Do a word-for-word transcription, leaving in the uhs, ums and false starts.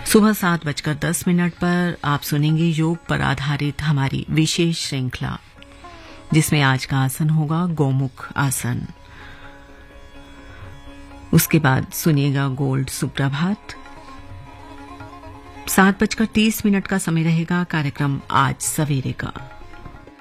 सुबह सात बजकर दस मिनट पर आप सुनेंगे योग पर आधारित हमारी विशेष श्रृंखला, जिसमें आज का आसन होगा गोमुख आसन। उसके बाद सुनिएगा गोल्ड सुप्रभात। सात बजकर तीस मिनट का समय रहेगा कार्यक्रम आज सवेरे का।